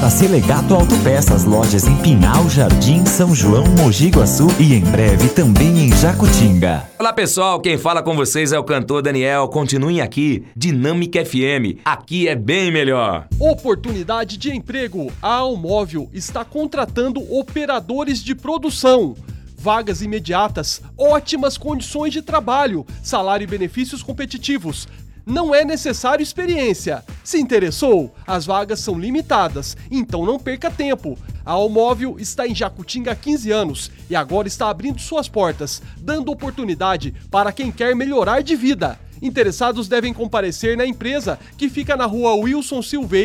A Selegato Autopeças, lojas em Pinhal, Jardim, São João, Mogi Guaçu e em breve também em Jacutinga. Olá pessoal, quem fala com vocês é o cantor Daniel. Continuem aqui, Dinâmica FM. Aqui é bem melhor. Oportunidade de emprego. A Almóvel está contratando operadores de produção. Vagas imediatas, ótimas condições de trabalho, salário e benefícios competitivos. Não é necessário experiência. Se interessou? As vagas são limitadas, então não perca tempo. A Almóvel está em Jacutinga há 15 anos e agora está abrindo suas portas, dando oportunidade para quem quer melhorar de vida. Interessados devem comparecer na empresa, que fica na rua Wilson Silveira,